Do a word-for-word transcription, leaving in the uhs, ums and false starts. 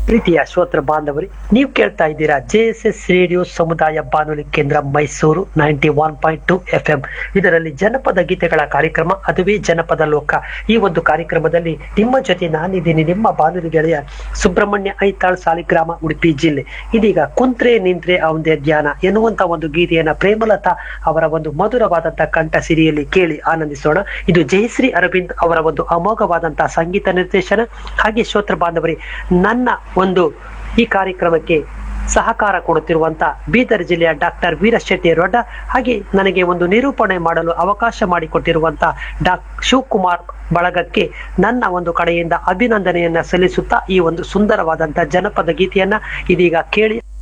ಪ್ರೀತಿಯ ಶ್ರೋತೃ ಬಾಂಧವರಿ, ನೀವು ಕೇಳ್ತಾ ಇದ್ದೀರಾ ಜೆ ಎಸ್ ಎಸ್ ರೇಡಿಯೋ ಸಮುದಾಯ ಬಾನುಲಿ ಕೇಂದ್ರ Mysuru ninety one point to F M. ಇದರಲ್ಲಿ ಜನಪದ ಗೀತೆಗಳ ಕಾರ್ಯಕ್ರಮ, ಅದುವೇ ಜನಪದ ಲೋಕ. ಈ ಒಂದು ಕಾರ್ಯಕ್ರಮದಲ್ಲಿ ನಿಮ್ಮ ಜೊತೆ ನಾನಿದ್ದೀನಿ, ನಿಮ್ಮ ಬಾನುಲಿ ಗೆಳೆಯ ಸುಬ್ರಹ್ಮಣ್ಯ ಐತಾಳ್, ಸಾಲಿಗ್ರಾಮ, ಉಡುಪಿ ಜಿಲ್ಲೆ. ಇದೀಗ ಕುಂತ್ರೆ ನಿಂತ್ರೆ ಅವಂದೇ ಧ್ಯಾನ ಎನ್ನುವಂತ ಒಂದು ಗೀತೆಯನ್ನ ಪ್ರೇಮಲತಾ ಅವರ ಒಂದು ಮಧುರವಾದಂತಹ ಕಂಠ ಸಿರಿಯಲ್ಲಿ ಕೇಳಿ ಆನಂದಿಸೋಣ. ಇದು ಜಯಶ್ರೀ ಅರವಿಂದ್ ಅವರ ಒಂದು ಅಮೋಘವಾದಂತಹ ಸಂಗೀತ ನಿರ್ದೇಶನ. ಹಾಗೆ ಶ್ರೋತೃ ಬಾಂಧವರಿ, ನನ್ನ ಒಂದು ಈ ಕಾರ್ಯಕ್ರಮಕ್ಕೆ ಸಹಕಾರ ಕೊಡುತ್ತಿರುವಂತ ಬೀದರ್ ಜಿಲ್ಲೆಯ ಡಾಕ್ಟರ್ ವೀರಶೆಟ್ಟಿ ರೊಡ್ಡ, ಹಾಗೆ ನನಗೆ ಒಂದು ನಿರೂಪಣೆ ಮಾಡಲು ಅವಕಾಶ ಮಾಡಿಕೊಟ್ಟಿರುವಂತ ಡಾ ಶಿವಕುಮಾರ್ ಬಳಗಕ್ಕೆ ನನ್ನ ಒಂದು ಕಡೆಯಿಂದ ಅಭಿನಂದನೆಯನ್ನ ಸಲ್ಲಿಸುತ್ತಾ ಈ ಒಂದು ಸುಂದರವಾದಂತಹ ಜನಪದ ಗೀತೆಯನ್ನ ಇದೀಗ ಕೇಳಿ